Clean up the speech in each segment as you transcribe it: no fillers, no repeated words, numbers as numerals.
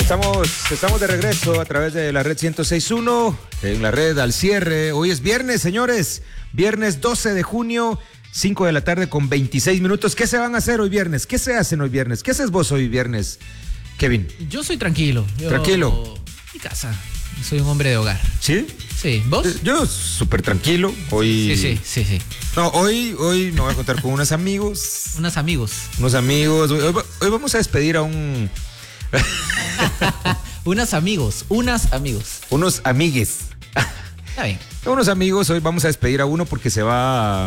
Estamos de regreso a través de la red 106.1, en la red al cierre. Hoy es viernes, señores, viernes 12 de junio, 5 de la tarde con 26 minutos. ¿Qué se van a hacer hoy viernes? ¿Qué se hacen hoy viernes? ¿Qué haces vos hoy viernes, Kevin? Yo soy tranquilo. ¿Tranquilo? Mi casa. Soy un hombre de hogar. ¿Sí? Sí. ¿Vos? Yo súper tranquilo. Hoy... Sí. No, hoy me voy a contar con unos amigos. Unos amigos. Hoy vamos a despedir a un... Unos amigos. Unos amigues. Está bien. Unos amigos, hoy vamos a despedir a uno porque se va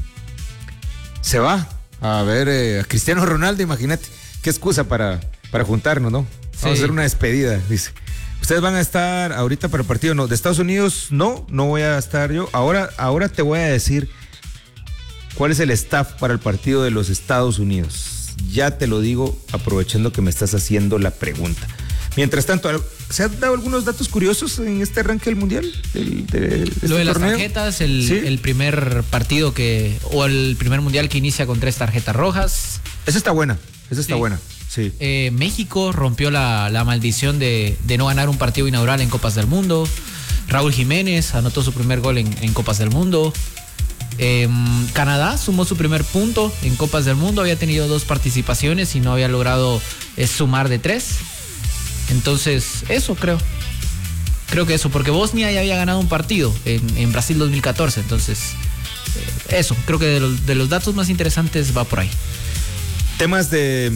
a ver a Cristiano Ronaldo, imagínate. Qué excusa para juntarnos, ¿no? Vamos a hacer una despedida, dice. Ustedes van a estar ahorita para el partido, no, de Estados Unidos, no voy a estar yo. Ahora te voy a decir cuál es el staff para el partido de los Estados Unidos. Ya te lo digo, aprovechando que me estás haciendo la pregunta. Mientras tanto, ¿se han dado algunos datos curiosos en este arranque del Mundial? Lo de las tarjetas, el primer partido o el primer Mundial que inicia con 3 tarjetas rojas. Esa está buena. Sí. México rompió la maldición de no ganar un partido inaugural en Copas del Mundo. Raúl Jiménez anotó su primer gol en Copas del Mundo. Canadá sumó su primer punto en Copas del Mundo. Había tenido 2 participaciones y no había logrado sumar de 3. Entonces, eso creo que eso, porque Bosnia ya había ganado un partido en Brasil 2014. Entonces, eso, creo que de los datos más interesantes va por ahí. Temas de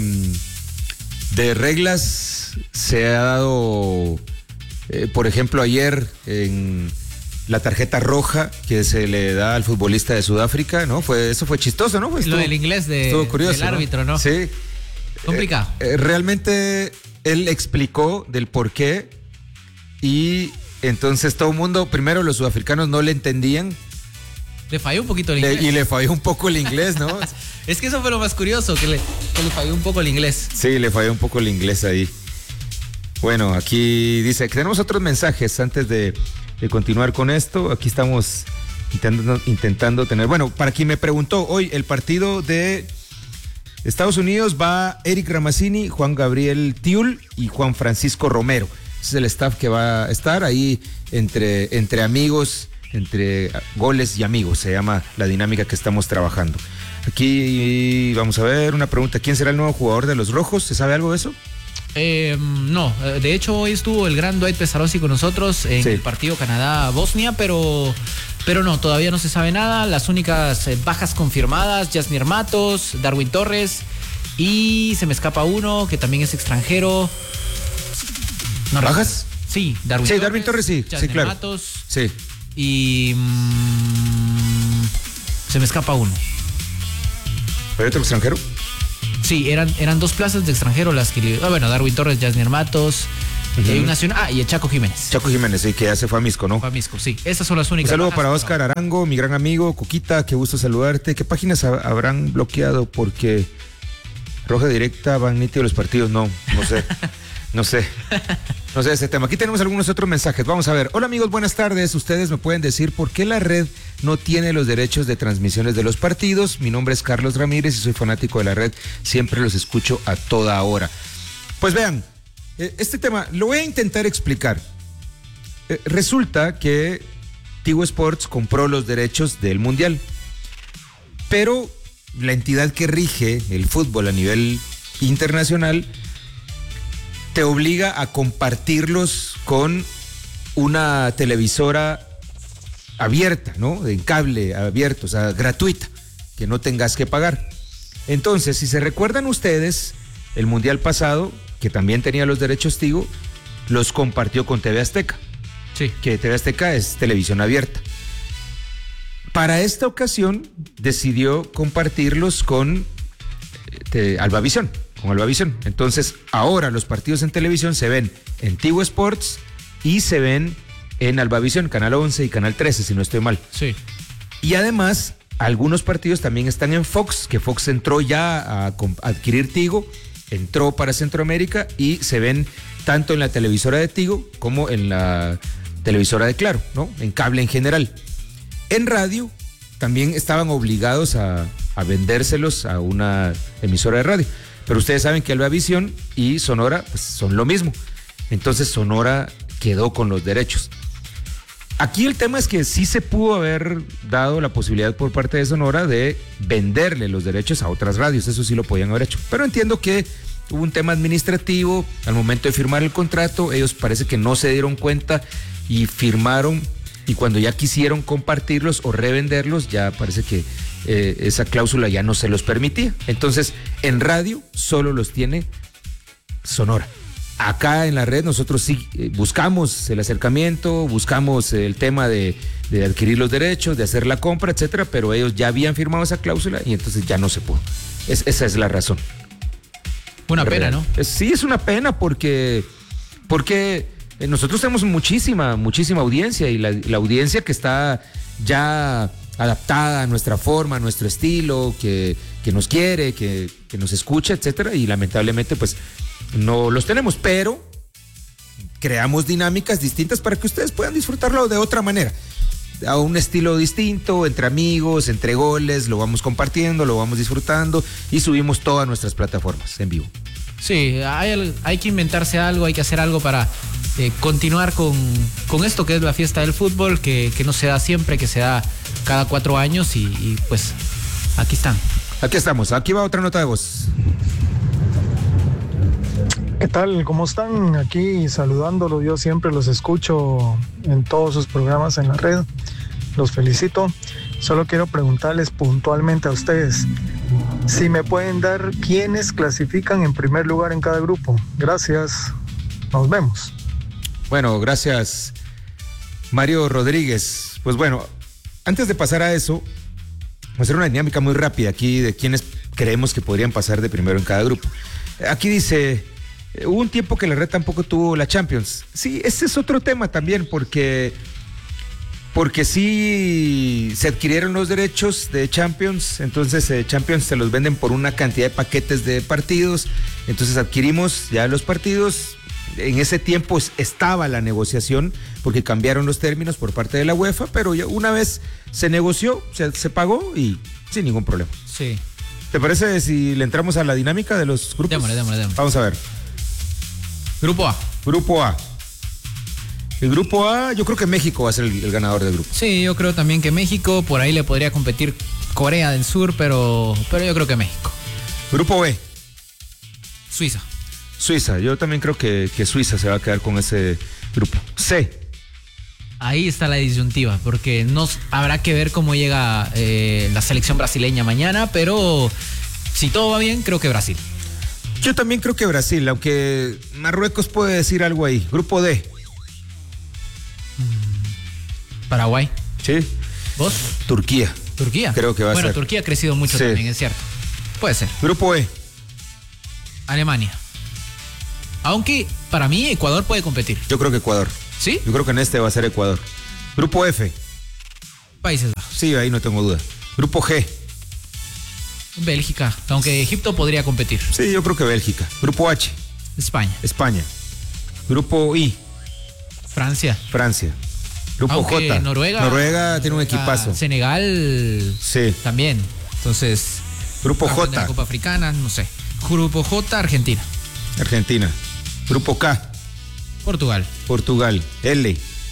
reglas se ha dado, por ejemplo, ayer en la tarjeta roja que se le da al futbolista de Sudáfrica, ¿no? Eso fue chistoso, ¿no? Lo del inglés curioso, del árbitro, ¿no? Sí. Complicado. Realmente él explicó del por qué y entonces todo el mundo, primero los sudafricanos no le entendían. Le falló un poquito el inglés. Y le falló un poco el inglés, ¿no? Es que eso fue lo más curioso, que le falló un poco el inglés. Sí, le falló un poco el inglés ahí. Bueno, aquí dice que tenemos otros mensajes antes de continuar con esto. Aquí estamos intentando tener... Bueno, para quien me preguntó, hoy el partido de Estados Unidos va Eric Ramazzini, Juan Gabriel Tiul y Juan Francisco Romero. Ese es el staff que va a estar ahí entre amigos, entre goles y amigos. Se llama la dinámica que estamos trabajando. Aquí vamos a ver una pregunta. ¿Quién será el nuevo jugador de los Rojos? ¿Se sabe algo de eso? No, de hecho hoy estuvo el gran Dwight Pesarossi con nosotros en el partido Canadá-Bosnia, pero no, todavía no se sabe nada. Las únicas bajas confirmadas, Yasnier Matos, Darwin Torres y se me escapa uno que también es extranjero. No, ¿bajas? Sí, Darwin Torres, sí, claro. Matos, sí. Y se me escapa uno. ¿Hay otro extranjero? Sí, eran 2 plazas de extranjero las que... Darwin Torres, Yasnier Matos, y el Chaco Jiménez. Chaco Jiménez, sí, que ya se fue a Misco, ¿no? Fue a Misco, sí. Esas son las únicas. Un saludo para Oscar Arango, mi gran amigo. Cuquita, qué gusto saludarte. ¿Qué páginas habrán bloqueado? Porque Roja Directa van nítidos los partidos. No sé. No sé ese tema. Aquí tenemos algunos otros mensajes. Vamos a ver. Hola amigos, buenas tardes. Ustedes me pueden decir por qué la red no tiene los derechos de transmisiones de los partidos. Mi nombre es Carlos Ramírez y soy fanático de la red. Siempre los escucho a toda hora. Pues vean, este tema lo voy a intentar explicar. Resulta que Tigo Sports compró los derechos del Mundial, pero la entidad que rige el fútbol a nivel internacional te obliga a compartirlos con una televisora abierta, ¿no? En cable abierto, o sea, gratuita, que no tengas que pagar. Entonces, si se recuerdan ustedes, el Mundial pasado, que también tenía los derechos Tigo, los compartió con TV Azteca. Sí. Que TV Azteca es televisión abierta. Para esta ocasión, decidió compartirlos con Albavisión. Entonces, ahora los partidos en televisión se ven en Tigo Sports y se ven en Albavisión, Canal 11 y Canal 13, si no estoy mal. Sí. Y además, algunos partidos también están en Fox, que Fox entró ya a adquirir Tigo, entró para Centroamérica y se ven tanto en la televisora de Tigo como en la televisora de Claro, ¿no? En cable en general. En radio también estaban obligados a vendérselos a una emisora de radio. Pero ustedes saben que Albavisión y Sonora pues, son lo mismo. Entonces Sonora quedó con los derechos. Aquí el tema es que sí se pudo haber dado la posibilidad por parte de Sonora de venderle los derechos a otras radios, eso sí lo podían haber hecho. Pero entiendo que hubo un tema administrativo al momento de firmar el contrato, ellos parece que no se dieron cuenta y firmaron, y cuando ya quisieron compartirlos o revenderlos, ya parece que esa cláusula ya no se los permitía. Entonces, en radio solo los tiene Sonora. Acá en la red nosotros sí buscamos el acercamiento, buscamos el tema de adquirir los derechos, de hacer la compra, etcétera, pero ellos ya habían firmado esa cláusula y entonces ya no se pudo. Esa es la razón. Una pena, ¿no? Sí, es una pena porque nosotros tenemos muchísima audiencia, y la audiencia que está ya adaptada a nuestra forma, a nuestro estilo, que nos quiere, que nos escucha, etcétera, y lamentablemente pues no los tenemos, pero creamos dinámicas distintas para que ustedes puedan disfrutarlo de otra manera, a un estilo distinto, entre amigos, entre goles, lo vamos compartiendo, lo vamos disfrutando y subimos todas nuestras plataformas en vivo. Sí, hay que inventarse algo, hay que hacer algo para continuar con esto que es la fiesta del fútbol, que no se da siempre, que se da cada 4 años y pues aquí están. Aquí estamos, aquí va otra nota de voz. ¿Qué tal? ¿Cómo están? Aquí saludándolos, yo siempre los escucho en todos sus programas en la red, los felicito. Solo quiero preguntarles puntualmente a ustedes si me pueden dar quiénes clasifican en primer lugar en cada grupo. Gracias, nos vemos. Bueno, gracias Mario Rodríguez. Pues bueno, antes de pasar a eso, vamos a hacer una dinámica muy rápida aquí de quiénes creemos que podrían pasar de primero en cada grupo. Aquí dice, hubo un tiempo que la red tampoco tuvo la Champions. Sí, ese es otro tema también, porque sí se adquirieron los derechos de Champions, entonces Champions se los venden por una cantidad de paquetes de partidos, entonces adquirimos ya los partidos. En ese tiempo estaba la negociación porque cambiaron los términos por parte de la UEFA, pero ya una vez se negoció, se pagó y sin ningún problema. Sí. ¿Te parece si le entramos a la dinámica de los grupos? Démosle. Vamos a ver. Grupo A. Grupo A. El grupo A, yo creo que México va a ser el ganador del grupo. Sí, yo creo también que México, por ahí le podría competir Corea del Sur, pero yo creo que México. Grupo B. Suiza, yo también creo que Suiza se va a quedar con ese grupo. C. Ahí está la disyuntiva, porque habrá que ver cómo llega la selección brasileña mañana, pero si todo va bien, creo que Brasil. Yo también creo que Brasil, aunque Marruecos puede decir algo ahí. Grupo D. Paraguay. Sí. ¿Vos? Turquía. Creo que va a ser. Bueno, Turquía ha crecido mucho también, es cierto. Puede ser. Grupo E. Alemania. Aunque para mí Ecuador puede competir. Yo creo que Ecuador. ¿Sí? Yo creo que en este va a ser Ecuador. Grupo F. Países Bajos. Sí, ahí no tengo duda. Grupo G. Bélgica, aunque Egipto podría competir. Sí, yo creo que Bélgica. Grupo H. España. Grupo I. Francia. Grupo aunque J. Noruega tiene un equipazo. Senegal. Sí. También. Entonces. Grupo J. La Copa Africana, no sé. Grupo J, Argentina. Grupo K. Portugal. L.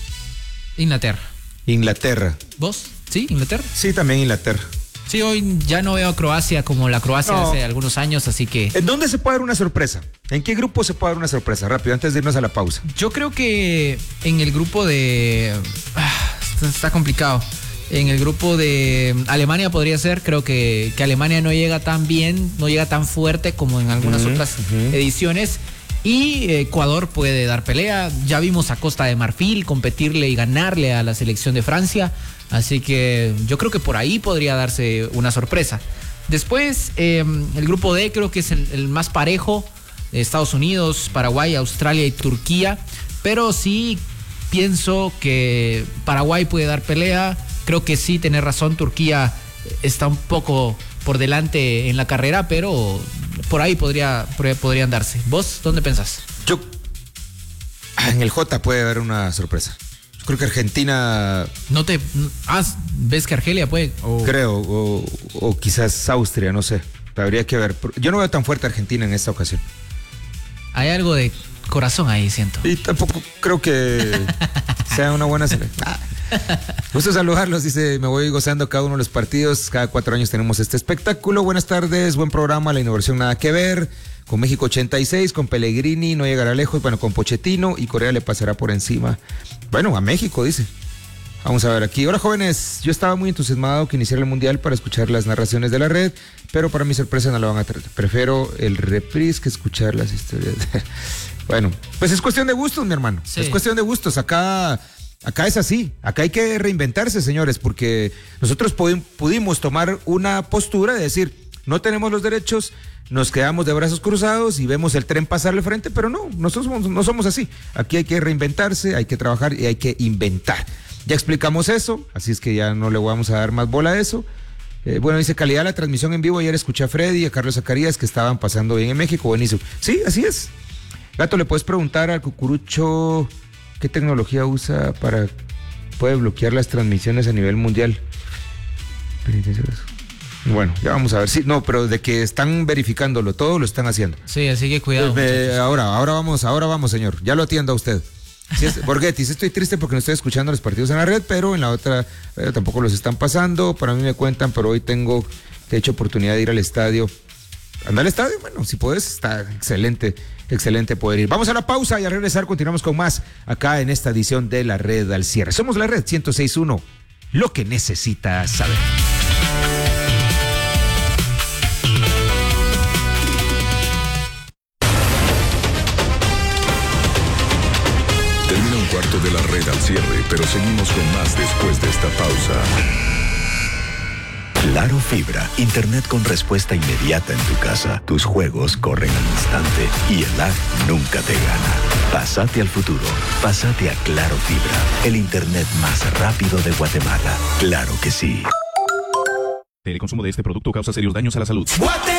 Inglaterra. ¿Vos? ¿Sí? ¿Inglaterra? Sí, también Inglaterra. Sí, hoy ya no veo a Croacia como la Croacia hace algunos años, así que... ¿En dónde se puede dar una sorpresa? ¿En qué grupo se puede dar una sorpresa? Rápido, antes de irnos a la pausa. Yo creo que en el grupo de... está complicado. En el grupo de Alemania podría ser. Creo que Alemania no llega tan bien, no llega tan fuerte como en algunas otras ediciones. Y Ecuador puede dar pelea. Ya vimos a Costa de Marfil competirle y ganarle a la selección de Francia. Así que yo creo que por ahí podría darse una sorpresa. Después, el grupo D creo que es el más parejo. Estados Unidos, Paraguay, Australia y Turquía. Pero sí pienso que Paraguay puede dar pelea. Creo que sí, tenés razón, Turquía está un poco por delante en la carrera, pero por ahí podrían darse. ¿Vos dónde pensás? Yo, en el J puede haber una sorpresa. Yo creo que Argentina... ¿Ves que Argelia puede? Creo, o quizás Austria, no sé. Habría que ver. Yo no veo tan fuerte a Argentina en esta ocasión. Hay algo de corazón ahí, siento. Y tampoco creo que sea una buena selección. Gusto saludarlos, dice, me voy gozando cada uno de los partidos, cada 4 años tenemos este espectáculo. Buenas tardes, buen programa, la innovación nada que ver, con México 86, con Pellegrini no llegará lejos, bueno, con Pochettino y Corea le pasará por encima, bueno, a México, dice. Vamos a ver aquí. Hola jóvenes, yo estaba muy entusiasmado que iniciara el Mundial para escuchar las narraciones de la red, pero para mi sorpresa no lo van a tratar. Prefiero el reprise que escuchar las historias. Bueno, pues es cuestión de gustos, mi hermano. Sí. Es cuestión de gustos. Acá es así. Acá hay que reinventarse, señores, porque nosotros pudimos tomar una postura de decir, no tenemos los derechos, nos quedamos de brazos cruzados y vemos el tren pasar al frente, pero no, nosotros no somos así. Aquí hay que reinventarse, hay que trabajar y hay que inventar. Ya explicamos eso, así es que ya no le vamos a dar más bola a eso. Bueno, dice, calidad de la transmisión en vivo. Ayer escuché a Freddy y a Carlos Zacarías que estaban pasando bien en México. Buenísimo. Sí, así es. Gato, ¿le puedes preguntar al Cucurucho qué tecnología usa para puede bloquear las transmisiones a nivel mundial? Bueno, ya vamos a ver. Sí, no, pero de que están verificándolo, todo lo están haciendo. Sí, así que cuidado. Ahora vamos, señor. Ya lo atiendo a usted. Borghetti, sí estoy triste porque no estoy escuchando los partidos en la red, pero en la otra tampoco los están pasando. Para mí me cuentan, pero hoy tengo, de hecho, oportunidad de ir al estadio. ¿Anda al estadio? Bueno, si puedes, está excelente poder ir. Vamos a la pausa y al regresar continuamos con más acá en esta edición de La Red al Cierre. Somos La Red 106.1, lo que necesitas saber. Termina un cuarto de La Red al Cierre, pero seguimos con más después de esta pausa. Claro Fibra, internet con respuesta inmediata en tu casa. Tus juegos corren al instante y el lag nunca te gana. Pásate al futuro, pásate a Claro Fibra, el internet más rápido de Guatemala. Claro que sí. El consumo de este producto causa serios daños a la salud.